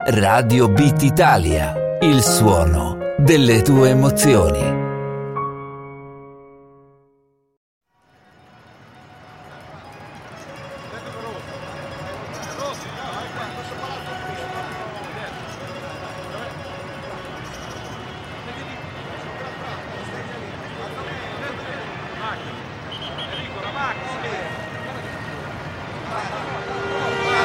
Radio Beat Italia, il suono delle tue emozioni.